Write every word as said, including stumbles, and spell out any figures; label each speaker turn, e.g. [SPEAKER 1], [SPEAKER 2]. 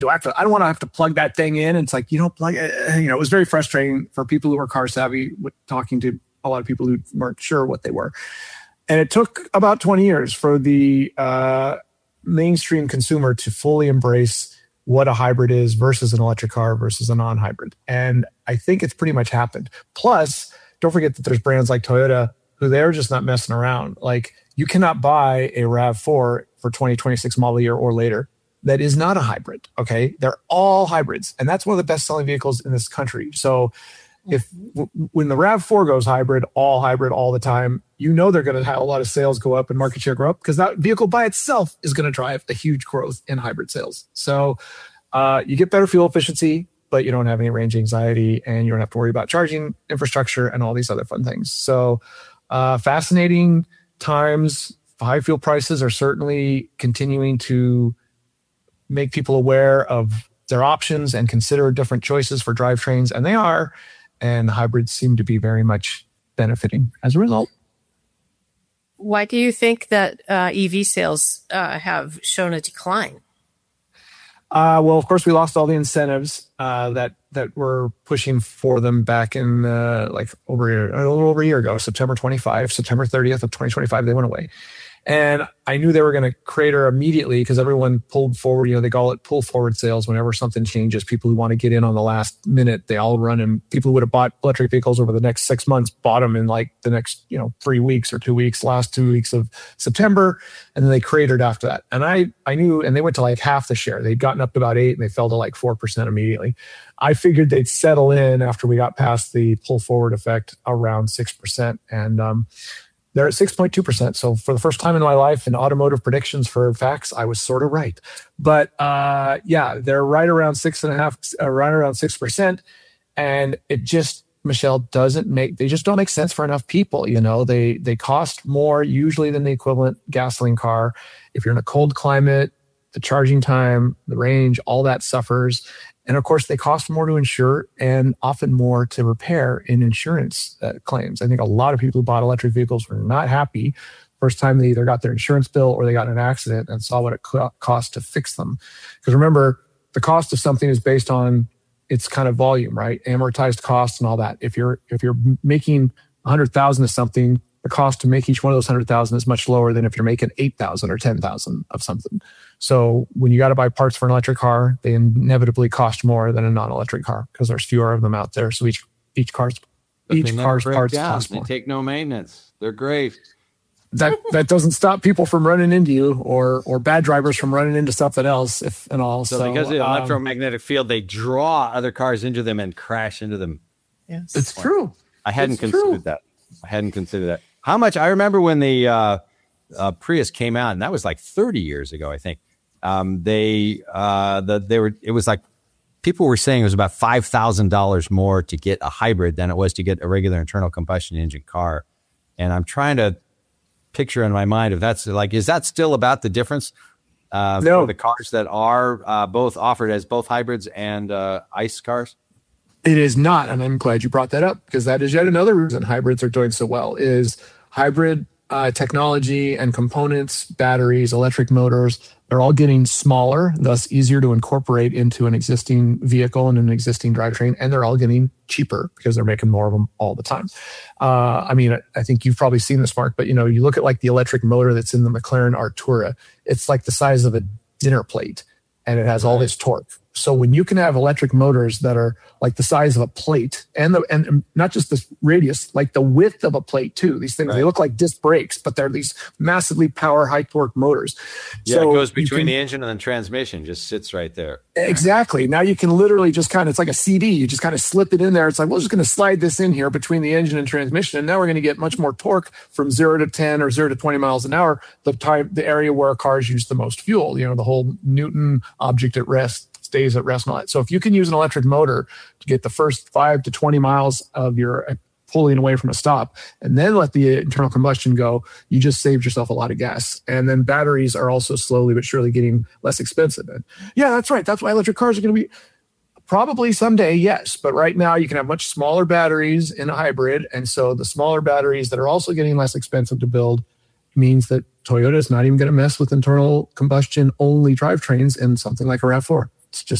[SPEAKER 1] do I have to, I don't want to have to plug that thing in. And it's like, you don't plug it. You know, it was very frustrating for people who were car savvy with talking to a lot of people who weren't sure what they were. And it took about twenty years for the uh, mainstream consumer to fully embrace what a hybrid is versus an electric car versus a non-hybrid. And I think it's pretty much happened. Plus, don't forget that there's brands like Toyota who they're just not messing around. Like, you cannot buy a RAV four for twenty twenty-six model year or later that is not a hybrid, okay? They're all hybrids. And that's one of the best-selling vehicles in this country. So if w- when the RAV four goes hybrid, all hybrid all the time, you know they're going to have a lot of sales go up and market share grow up because that vehicle by itself is going to drive a huge growth in hybrid sales. So uh, you get better fuel efficiency, but you don't have any range anxiety and you don't have to worry about charging infrastructure and all these other fun things. So uh, fascinating times. High fuel prices are certainly continuing to make people aware of their options and consider different choices for drivetrains, and they are, and hybrids seem to be very much benefiting as a result.
[SPEAKER 2] Why do you think that uh, E V sales uh, have shown a decline?
[SPEAKER 1] Uh, well, of course, we lost all the incentives uh, that that were pushing for them back in uh, like over a little over a year ago, September twenty-fifth, September thirtieth of twenty twenty-five. They went away. And I knew they were going to crater immediately because everyone pulled forward. You know, they call it pull forward sales. Whenever something changes, people who want to get in on the last minute, they all run. And people who would have bought electric vehicles over the next six months bought them in like the next, you know, three weeks or two weeks, last two weeks of September. And then they cratered after that. And I, I knew, and they went to like half the share. They'd gotten up to about eight and they fell to like four percent immediately. I figured they'd settle in after we got past the pull forward effect around six percent. And, um, they're at six point two percent. So for the first time in my life in automotive predictions for facts, I was sort of right. But uh, yeah, they're right around six and a half, uh, right around six percent. And it just, Michelle, doesn't make, they just don't make sense for enough people. You know, they, they cost more usually than the equivalent gasoline car. If you're in a cold climate, the charging time, the range, all that suffers. And of course, they cost more to insure and often more to repair in insurance uh, claims. I think a lot of people who bought electric vehicles were not happy first time they either got their insurance bill or they got in an accident and saw what it co- cost to fix them. Because remember, the cost of something is based on its kind of volume, right? Amortized costs and all that. If you're if you're making one hundred thousand of something, the cost to make each one of those one hundred thousand is much lower than if you're making eight thousand or ten thousand of something. So when you got to buy parts for an electric car, they inevitably cost more than a non-electric car because there's fewer of them out there. So each each car's
[SPEAKER 3] But
[SPEAKER 1] each car's parts
[SPEAKER 3] down.
[SPEAKER 1] cost
[SPEAKER 3] They
[SPEAKER 1] more.
[SPEAKER 3] take no maintenance. They're great.
[SPEAKER 1] That that doesn't stop people from running into you or or bad drivers from running into something else, if and all.
[SPEAKER 3] So,
[SPEAKER 1] So,
[SPEAKER 3] because of the
[SPEAKER 1] um,
[SPEAKER 3] electromagnetic field, they draw other cars into them and crash into them.
[SPEAKER 2] Yes.
[SPEAKER 1] it's true.
[SPEAKER 3] I hadn't
[SPEAKER 1] It's
[SPEAKER 3] considered
[SPEAKER 1] true.
[SPEAKER 3] that. I hadn't considered that. How much? I remember when the uh, uh, Prius came out, and that was like thirty years ago, I think. Um, they uh, the they were. It was like people were saying it was about five thousand dollars more to get a hybrid than it was to get a regular internal combustion engine car. And I'm trying to picture in my mind if that's like, is that still about the difference uh,
[SPEAKER 1] No.
[SPEAKER 3] for the cars that are uh, both offered as both hybrids and uh, ICE cars?
[SPEAKER 1] It is not, and I'm glad you brought that up because that is yet another reason hybrids are doing so well. Is hybrid uh, technology and components, batteries, electric motors, they're all getting smaller, thus easier to incorporate into an existing vehicle and an existing drivetrain, and they're all getting cheaper because they're making more of them all the time. Uh, I mean, I, I think you've probably seen this, Mark, but you know, you look at like the electric motor that's in the McLaren Artura, it's like the size of a dinner plate, and it has all this torque. So when you can have electric motors that are like the size of a plate and the and not just the radius, like the width of a plate too. These things,
[SPEAKER 3] Right.
[SPEAKER 1] they look like disc brakes, but they're these massively power high torque motors.
[SPEAKER 3] Yeah,
[SPEAKER 1] so
[SPEAKER 3] it goes
[SPEAKER 1] you
[SPEAKER 3] between
[SPEAKER 1] can-
[SPEAKER 3] the engine and the transmission, just sits right there.
[SPEAKER 1] Exactly. Now you can literally just kind of, it's like a C D. You just kind of slip it in there. It's like, well, we're just going to slide this in here between the engine and transmission. And now we're going to get much more torque from zero to ten or zero to twenty miles an hour, the time, the area where cars use the most fuel, you know, the whole Newton object at rest stays at rest and all that. So if you can use an electric motor to get the first five to twenty miles of your uh, pulling away from a stop and then let the internal combustion go, you just saved yourself a lot of gas. And then batteries are also slowly but surely getting less expensive. And yeah, that's right. That's why electric cars are going to be probably someday, yes. But right now you can have much smaller batteries in a hybrid. And so the smaller batteries that are also getting less expensive to build means that Toyota is not even going to mess with internal combustion only drivetrains in something like a RAV four. just